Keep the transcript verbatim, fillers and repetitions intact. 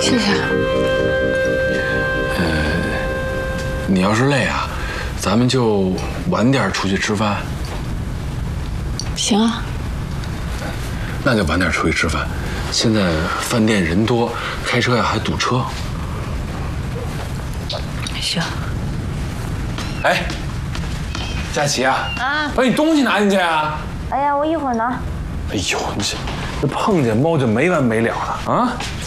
谢谢。 呃，你要是累啊，咱们就晚点出去吃饭。 行啊。 那就晚点出去吃饭。现在饭店人多，开车呀还堵车。 行。 哎，佳琪啊，啊，把你东西拿进去啊。 哎呀，我一会儿拿。 哎呦，你这这碰见猫就没完没了了啊！